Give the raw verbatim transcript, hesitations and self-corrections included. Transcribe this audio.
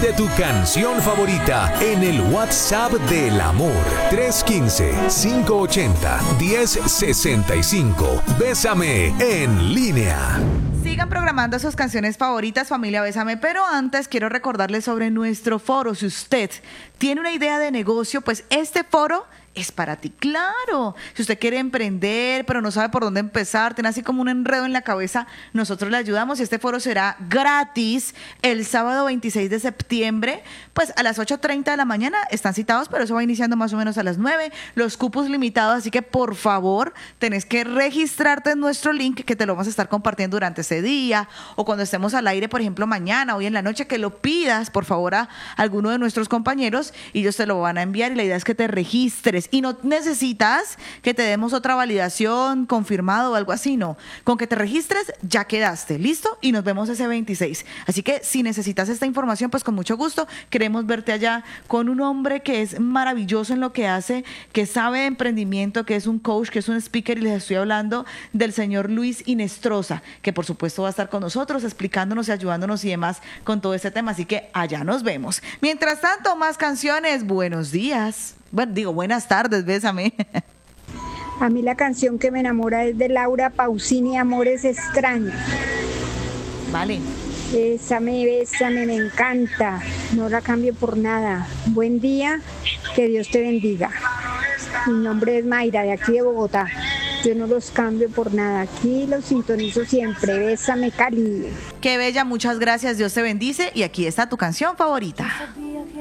Pide tu canción favorita en el WhatsApp del amor. tres uno cinco, cinco ocho cero, uno cero seis cinco. Bésame en línea. Sigan programando sus canciones favoritas, familia Bésame, pero antes quiero recordarles sobre nuestro foro. Si usted tiene una idea de negocio, pues este foro es para ti, claro. Si usted quiere emprender, pero no sabe por dónde empezar, tiene así como un enredo en la cabeza, nosotros le ayudamos y este foro será gratis el sábado veintiséis de septiembre, pues a las ocho treinta de la mañana están citados, pero eso va iniciando más o menos a las nueve, los cupos limitados, así que por favor, tenés que registrarte en nuestro link que te lo vamos a estar compartiendo durante ese día o cuando estemos al aire, por ejemplo, mañana, hoy en la noche, que lo pidas, por favor, a alguno de nuestros compañeros y ellos te lo van a enviar y la idea es que te registres. Y no necesitas que te demos otra validación, confirmado o algo así, no. Con que te registres, ya quedaste, ¿listo? Y nos vemos ese veintiséis. Así que si necesitas esta información, pues con mucho gusto, queremos verte allá con un hombre que es maravilloso en lo que hace, que sabe de emprendimiento, que es un coach, que es un speaker, y les estoy hablando del señor Luis Inestrosa, que por supuesto va a estar con nosotros, explicándonos y ayudándonos y demás con todo este tema. Así que allá nos vemos. Mientras tanto, más canciones. Buenos días. Bueno, digo, buenas tardes, Bésame. A mí la canción que me enamora es de Laura Pausini, Amores Extraños. Vale. Bésame, bésame, me encanta. No la cambio por nada. Buen día, que Dios te bendiga. Mi nombre es Mayra, de aquí de Bogotá. Yo no los cambio por nada. Aquí los sintonizo siempre. Bésame, Cali. Qué bella, muchas gracias. Dios te bendice. Y aquí está tu canción favorita.